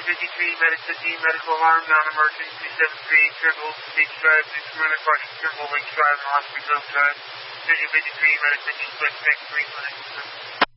Medical D, medical alarm, non-emergency, 738, Turnbull, Beach Drive, 6 minute question, Turnbull, Beach Drive, Hospital Drive, 53, medical D, click, next 3 minutes.